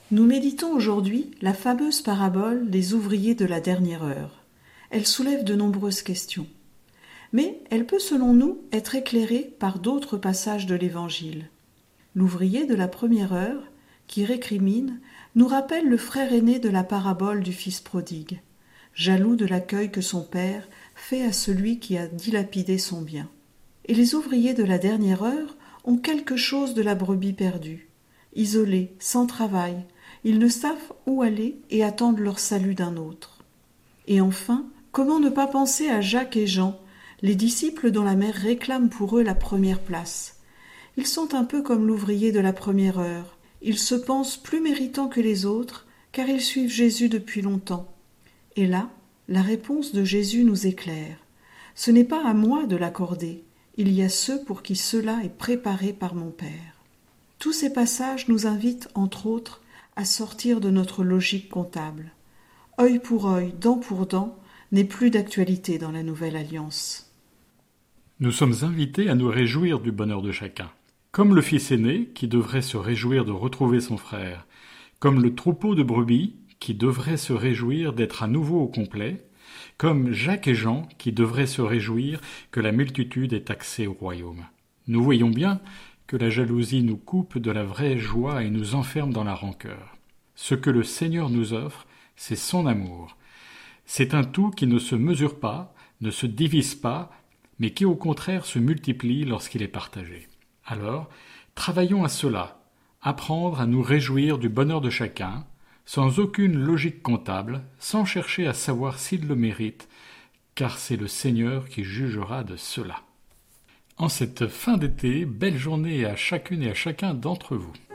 Nous méditons aujourd'hui la fameuse parabole des ouvriers de la dernière heure. Elle soulève de nombreuses questions. Mais elle peut, selon nous, être éclairée par d'autres passages de l'Évangile. L'ouvrier de la première heure, qui récrimine, nous rappelle le frère aîné de la parabole du fils prodigue, jaloux de l'accueil que son père fait à celui qui a dilapidé son bien. Et les ouvriers de la dernière heure ont quelque chose de la brebis perdue. Isolés, sans travail, ils ne savent où aller et attendent leur salut d'un autre. Et enfin, comment ne pas penser à Jacques et Jean, les disciples dont la mère réclame pour eux la première place. Ils sont un peu comme l'ouvrier de la première heure. Ils se pensent plus méritants que les autres, car ils suivent Jésus depuis longtemps. Et là, la réponse de Jésus nous éclaire. Ce n'est pas à moi de l'accorder, il y a ceux pour qui cela est préparé par mon Père. Tous ces passages nous invitent, entre autres, à sortir de notre logique comptable. Œil pour œil, dent pour dent, n'est plus d'actualité dans la Nouvelle Alliance. Nous sommes invités à nous réjouir du bonheur de chacun. Comme le fils aîné, qui devrait se réjouir de retrouver son frère, comme le troupeau de brebis, qui devrait se réjouir d'être à nouveau au complet, comme Jacques et Jean, qui devraient se réjouir que la multitude ait accès au royaume. Nous voyons bien que la jalousie nous coupe de la vraie joie et nous enferme dans la rancœur. Ce que le Seigneur nous offre, c'est son amour. C'est un tout qui ne se mesure pas, ne se divise pas, mais qui au contraire se multiplie lorsqu'il est partagé. Alors, travaillons à cela, apprendre à nous réjouir du bonheur de chacun, sans aucune logique comptable, sans chercher à savoir s'il le mérite, car c'est le Seigneur qui jugera de cela. En cette fin d'été, belle journée à chacune et à chacun d'entre vous.